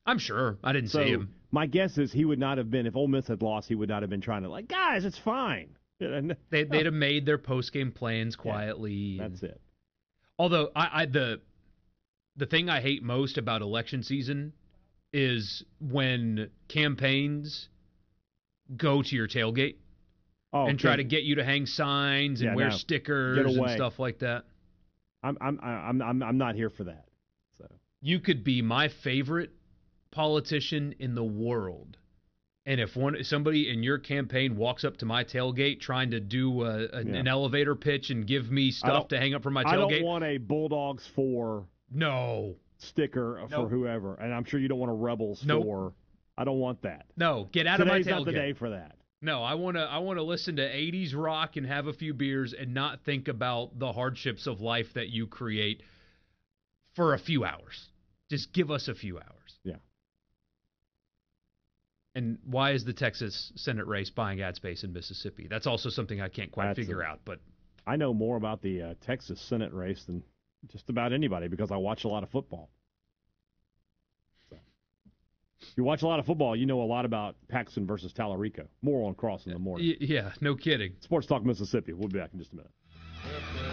I'm sure. I didn't see him. My guess is he would not have been, if Ole Miss had lost, he would not have been trying to, guys, it's fine. They'd have made their post-game plans quietly. Yeah, that's it. Although, the thing I hate most about election season is when campaigns go to your tailgate and try to get you to hang signs and wear stickers and stuff like that. I'm not here for that. So you could be my favorite politician in the world, and if somebody in your campaign walks up to my tailgate trying to do an elevator pitch and give me stuff to hang up from my tailgate, I don't want a Bulldogs 4 sticker for whoever, and I'm sure you don't want a Rebels 4. I don't want that. No, get out of my tailgate. Today's not the day for that. No, I want to listen to 80s rock and have a few beers and not think about the hardships of life that you create for a few hours. Just give us a few hours. Yeah. And why is the Texas Senate race buying ad space in Mississippi? That's also something I can't quite figure out. But I know more about the Texas Senate race than just about anybody because I watch a lot of football. If you watch a lot of football, you know a lot about Paxton versus Tallarico. More on Cross in the morning. Yeah, no kidding. Sports Talk Mississippi. We'll be back in just a minute.